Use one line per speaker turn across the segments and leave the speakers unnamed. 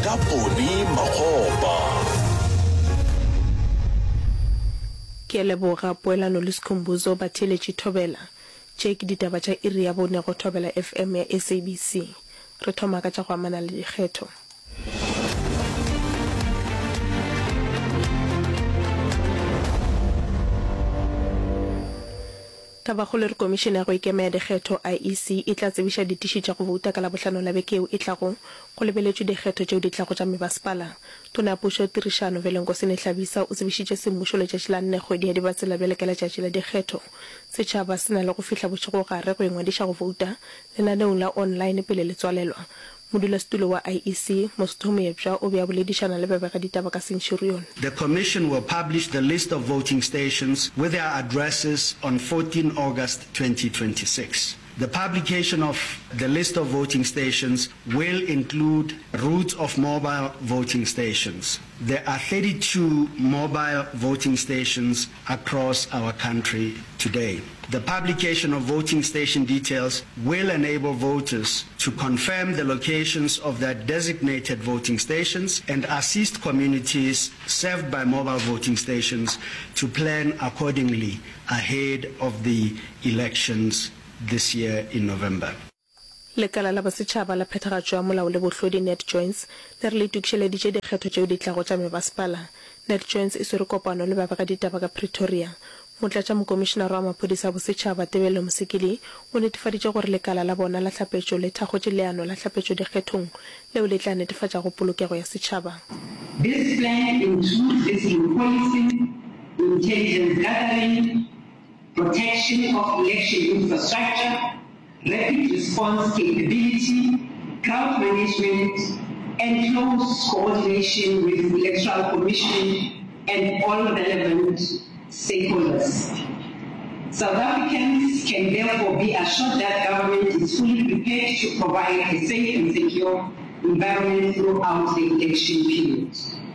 ka Poni Makgopa.
Ke leboga Poelano le Sikhumbuzo ba theletše thobela check ditaba tša iri ya bone go thobela FM ya SABC re thoma ka tša go amana le dikgetho. Tabagolo re komishene ya go ikemea dikgetho IEC e tla tsebiša ditiši tša go vouta ka la bohlano la bekeo e tlago go lebeletšwe dikgetho tšeo di tlago tša mebaspala. Tona ya pušo tirišano Velengosini Hlabisa o tsebišitše semmušo letšatši la 4 kgwedi ya Dibatsela bjale ka letšatši la dikgetho. Setšhaba se na le go fihla botšego gare go ingwadiša go vouta lenaneong la online pele le tswalelwa. Modulasetulo wa IEC Mosotho Moepša o bea boledišana le babega ditaba ka Centurion.
The Commission will publish the list of voting stations with their addresses on 14 August 2026. The publication of the list of voting stations will include routes of mobile voting stations. There are 32 mobile voting stations across our country today. The publication of voting station details will enable voters to confirm the locations of their designated voting stations and assist communities served by mobile voting stations to plan accordingly ahead of the elections this year in November.
Lekala la bosetšhaba la phethagatšo ya molao le bohlodi NetJoins le re le tukišeleditše dikgetho tšeo di tlago tša mebaspala. NetJoins e swere kopano le babega ditaba ka Pretoria. Motlatša mokomišenara wa maphodisa a bosetšhaba Tebelo Mosekili o netefaditše gore lekala la bona la tlhapetšo le thakgotše leano la tlhapetšo dikgethong leo le tla netefatša go polokego ya setšhaba.
This plan includes fiscal policy, intelligence gathering, protection of election infrastructure, rapid response capability, crowd management, and close coordination with the Electoral Commission and all relevant stakeholders. South Africans can therefore be assured that government is fully prepared to provide a safe and secure environment throughout the election period.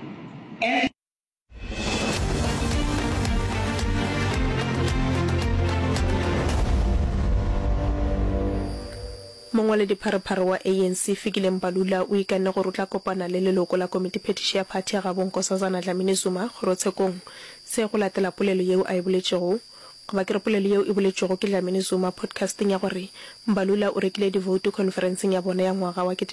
Mongwale dipharephare wa ANC Fikile Mbalula o ikanne go rutla kopana le leloko la komiti phetiši ya phathi ya gabong Nkosazana Dlamini Zuma kgorotshekong se go latela polelo yeo a e boletšego go ba ke re polelo yeo e boletšego ke Dlamini Zuma podcasting ya gore Mbalula o rekile di-vote conferenceng ya bona ya ngwaga wa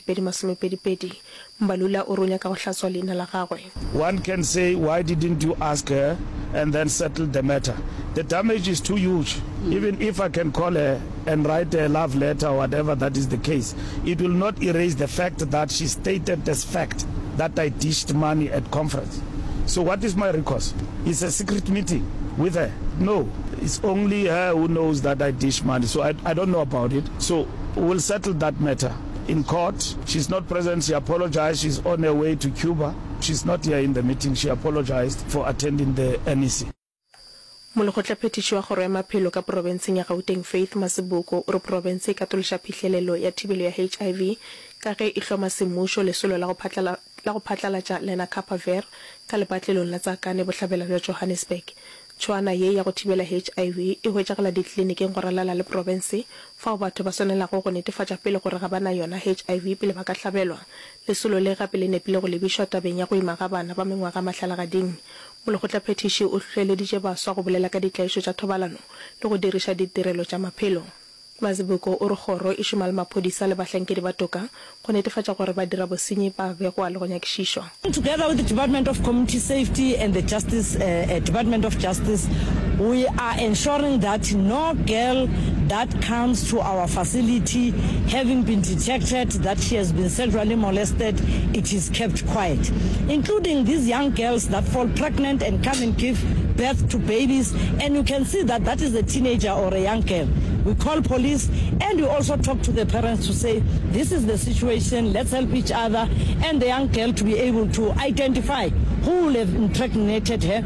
2022. Mbalula o ronya ka go hlatswa leina la gagwe.
One can say, why didn't you ask her and then settle the matter? The damage is too huge. Even if I can call her and write a love letter or whatever that is the case, it will not erase the fact that she stated as fact that I dished money at conference. So what is my recourse? It's a secret meeting with her? No, it's only her who knows that I dish money. So I don't know about it. So we'll settle that matter in court. She's not present. She apologized. She's on her way to Cuba. She's not here in the meeting. She apologized for attending the NEC.
Molekgotla phetiši wa kgoro ya maphelo ka porofenseng ya Gauteng Faith Masiboko o re porofense e katološa phihlelelo ya thibelo ya HIV ka ge e hloma semmušo lesolo la go phatlalatša Lena Capaver ka lepatlelong la Tsakane bohlabela bja Johannesburg. Tshwana ye ya go thibela HIV e hwetšagela ditleliniking go ralala le province fao batho ba swanelago go netefatša pele gore ga bana yona HIV pele ba ka hlabelwa. Lesolo le gape le nepile go lebišwa tabeng ya go ima ga bana ba mengwaga mahlalagading. Molekgotla phetiši o hloeleditše baswa go bolela ka ditlaišo tša thobalano le go diriša ditirelo tša maphelo. Maziboko o re kgoro e šoma le maphodisa le bahlankedi ba toka go netefatša gore ba dira bosenyi ba begwa le go nyakišišwa.
Together with the Department of Community Safety and the Department of Justice, we are ensuring that no girl that comes to our facility having been detected that she has been sexually molested, it is kept quiet, including these young girls that fall pregnant and come and give birth to babies, and you can see that that is a teenager or a young girl. We call police and we also talk to the parents to say, this is the situation, let's help each other, and the young girl to be able to identify who will have impregnated her.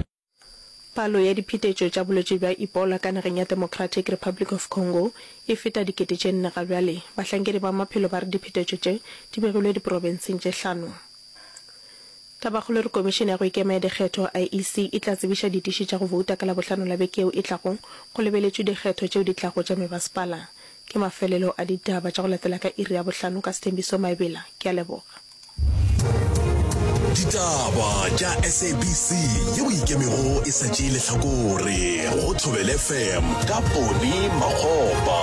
Palo ya diphetetšo tša bolwetši bja Ebola ka nageng ya Democratic Republic of Congo e feta dikete tše 4 ga bjale. Bahlankedi ba maphelo ba re diphetetšo tše di begilwe diprofenseng tše 5. Tabagolo re komishene ya go ikemea dikgetho IEC e tla tsebiša ditiši tša go vouta ka la bohlano la bekeo e tlago go lebeletšwe dikgetho tšeo di tlago tša mebaspala. Ke mafelelo a ditaba tša go latela ka iri ya bohlano ka Sthembiso Maebela. Ke a leboga.
ditaba tša SABC yeo ikemego e sa tšeile hlakore go Thobela FM ka Poni Makgopa.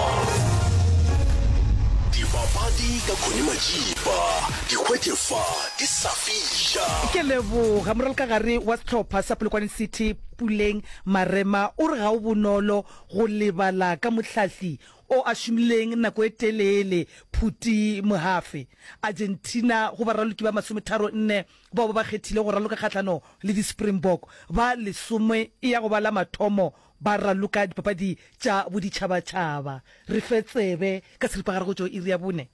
Dipapadi ka Khoni Majiba di hwetefa di sa fihla.
Ke leboga moralka gare wa setlhopha sa Polokwane City Puleng Marema o re ga o bonolo go lebala ka mohlahli o a shumileng nako e telele Phuti Mohafe. Argentina go ba raloki ba 34 ba ba kgethile go raloka kgatlano le di Springbok ba lesome ya go ba la mathomo ba raloka dipapadi tša boditšhabatšhaba. Re fetsebe ka seripagare go tšo iri ya bone.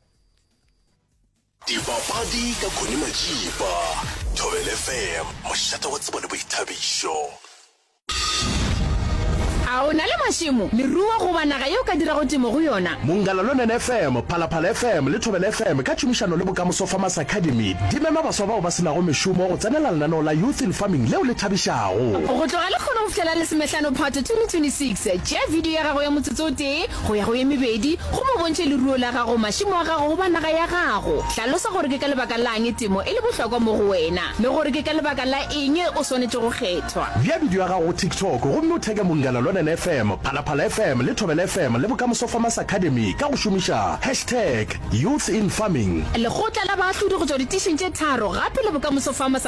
Dipapadi ka Khoni Majiba, Thobela FM, mošata wa tsebo le boithabišo.
A o na le mašimo le rua go banaga yo ka dira go temo go yona.
Mongalalo FM, Phalaphala FM le Thobela FM ka tšhomišano le Bokamoso Farmers Academy di mema baswa bao ba senago mešomo go tsenela lenaneo la Youth in Farming leo le thabišago.
Go tloga le kgona go fitlhela le semetlano phato 2026 tšea video ya gago ya motsotso o tee go ya go ye mebedi go mo bontšhe leruo la gago mašimo a gago go banaga ya gago. Hlalosa gore ke ka lebaka la eng temo e le bohlokwa mo go wena le gore ke ka lebaka la eng o swanetše go kgethwa.
Bia video ya gago go TikTok gomme o theke Mongalalo FM, Phalaphala FM le Thobela FM le Bokamoso Farmers Academy ka go šomiša #Youth in Farming.
Le go tla la baahlodi go tšwa ditisheng tše tharo gape le Bokamoso Farmers